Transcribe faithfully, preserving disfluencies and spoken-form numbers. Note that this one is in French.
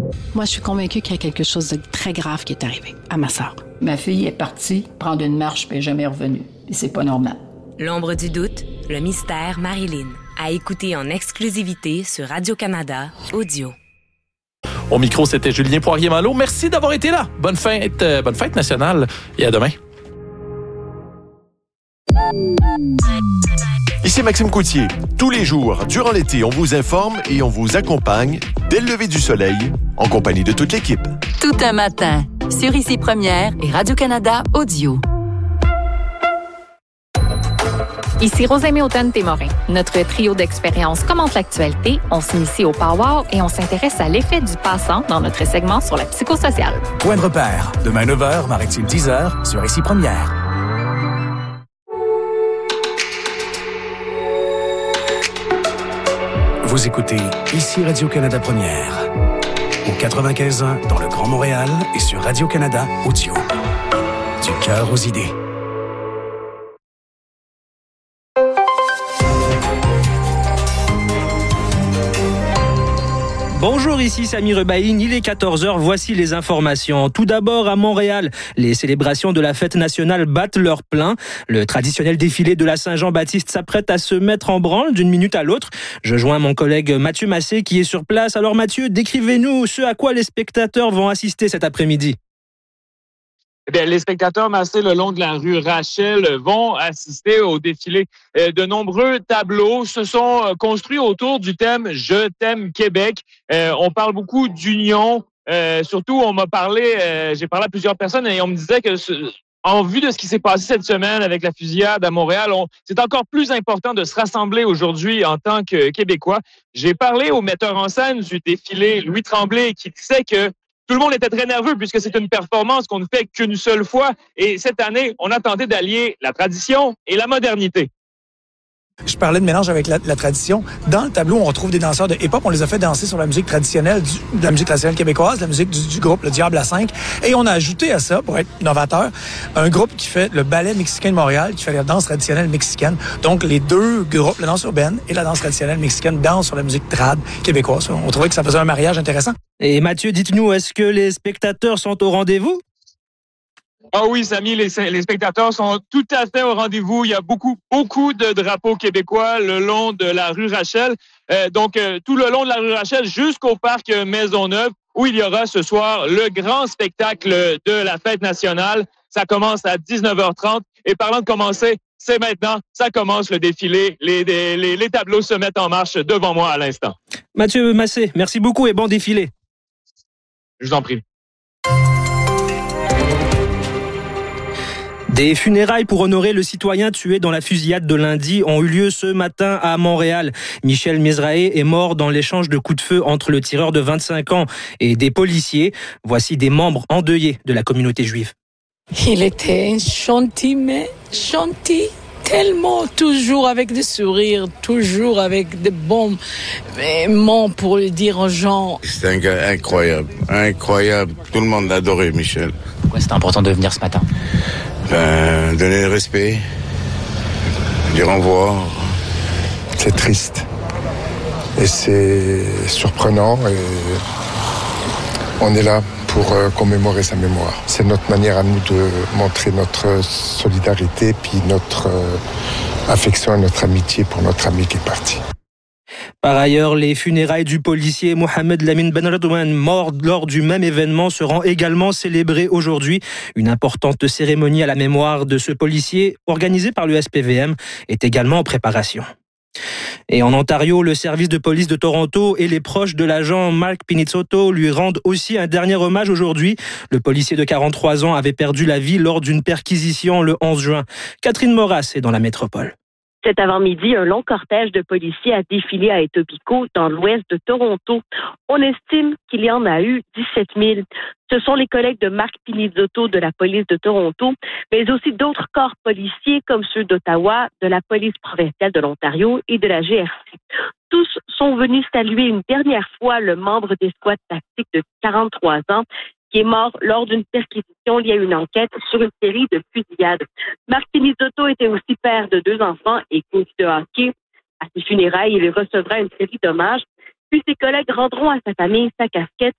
Moi, je suis convaincue qu'il y a quelque chose de très grave qui est arrivé à ma sœur. Ma fille est partie prendre une marche puis elle n'est jamais revenue. Et c'est pas normal. L'ombre du doute, le mystère Marilyn. À écouter en exclusivité sur Radio-Canada Audio. Au micro, c'était Julien Poirier-Malo. Merci d'avoir été là. Bonne fête, euh, bonne fête nationale et à demain. Ici Maxime Coutier. Tous les jours, durant l'été, on vous informe et on vous accompagne dès le lever du soleil, en compagnie de toute l'équipe. Tout un matin, sur Ici Première et Radio-Canada Audio. Ici Rosemée Automne-Témorin. Notre trio d'expériences commente l'actualité. On s'initie au power et on s'intéresse à l'effet du passant dans notre segment sur la psychosociale. Point de repère, demain neuf heures, Maritime dix heures, sur Ici Première. Vous écoutez Ici Radio-Canada Première. Au quatre-vingt-quinze ans dans le Grand Montréal et sur Radio-Canada Audio. Du cœur aux idées. Bonjour, ici Samy Rebaïne, il est quatorze heures, voici les informations. Tout d'abord, à Montréal, les célébrations de la fête nationale battent leur plein. Le traditionnel défilé de la Saint-Jean-Baptiste s'apprête à se mettre en branle d'une minute à l'autre. Je joins mon collègue Mathieu Massé qui est sur place. Alors Mathieu, décrivez-nous ce à quoi les spectateurs vont assister cet après-midi. Eh bien, les spectateurs massés le long de la rue Rachel vont assister au défilé. De nombreux tableaux se sont construits autour du thème « Je t'aime Québec ». Euh, on parle beaucoup d'union. Euh, surtout, on m'a parlé, euh, j'ai parlé à plusieurs personnes et on me disait que ce, en vue de ce qui s'est passé cette semaine avec la fusillade à Montréal, on, c'est encore plus important de se rassembler aujourd'hui en tant que Québécois. J'ai parlé au metteur en scène du défilé, Louis Tremblay, qui disait que tout le monde était très nerveux puisque c'est une performance qu'on ne fait qu'une seule fois. Et cette année, on a tenté d'allier la tradition et la modernité. Je parlais de mélange avec la, la tradition. Dans le tableau, on retrouve des danseurs de hip-hop. On les a fait danser sur la musique traditionnelle, du, de la musique traditionnelle québécoise, la musique du, du groupe Le Diable à cinq. Et on a ajouté à ça, pour être novateur, un groupe qui fait le ballet mexicain de Montréal, qui fait la danse traditionnelle mexicaine. Donc, les deux groupes, la danse urbaine et la danse traditionnelle mexicaine, dansent sur la musique trad québécoise. On trouvait que ça faisait un mariage intéressant. Et Mathieu, dites-nous, est-ce que les spectateurs sont au rendez-vous? Ah oui, Samy, les, les spectateurs sont tout à fait au rendez-vous. Il y a beaucoup, beaucoup de drapeaux québécois le long de la rue Rachel. Euh, donc, euh, tout le long de la rue Rachel jusqu'au parc Maisonneuve, où il y aura ce soir le grand spectacle de la fête nationale. Ça commence à dix-neuf heures trente. Et parlant de commencer, c'est maintenant. Ça commence le défilé. Les, les, les tableaux se mettent en marche devant moi à l'instant. Mathieu Massé, merci beaucoup et bon défilé. Je vous en prie. Des funérailles pour honorer le citoyen tué dans la fusillade de lundi ont eu lieu ce matin à Montréal. Michel Mizrahe est mort dans l'échange de coups de feu entre le tireur de vingt-cinq ans et des policiers. Voici des membres endeuillés de la communauté juive. Il était gentil, mais gentil. Tellement, toujours avec des sourires, toujours avec des bons mots pour le dire aux gens. C'est un gars incroyable, incroyable. Tout le monde l'a adoré, Michel. Pourquoi c'était important de venir ce matin? Ben, donner le respect, dire au revoir. C'est triste et c'est surprenant et on est là pour euh, commémorer sa mémoire. C'est notre manière à nous de montrer notre solidarité puis notre euh, affection et notre amitié pour notre ami qui est parti. Par ailleurs, les funérailles du policier Mohamed Lamine Ben Redouane, mort lors du même événement, seront également célébrées aujourd'hui. Une importante cérémonie à la mémoire de ce policier, organisée par le S P V M, est également en préparation. Et en Ontario, le service de police de Toronto et les proches de l'agent Mark Pinizzotto lui rendent aussi un dernier hommage aujourd'hui. Le policier de quarante-trois ans avait perdu la vie lors d'une perquisition le onze juin. Catherine Moras est dans la métropole. Cet avant-midi, un long cortège de policiers a défilé à Etobicoke, dans l'ouest de Toronto. On estime qu'il y en a eu dix-sept mille. Ce sont les collègues de Mark Pinizzotto de la police de Toronto, mais aussi d'autres corps policiers comme ceux d'Ottawa, de la police provinciale de l'Ontario et de la G R C. Tous sont venus saluer une dernière fois le membre des squads tactiques de quarante-trois ans qui est mort lors d'une perquisition liée à une enquête sur une série de fusillades. Mark Pinizzotto était aussi père de deux enfants et coach de hockey. À ses funérailles, il recevra une série d'hommages. Puis ses collègues rendront à sa famille sa casquette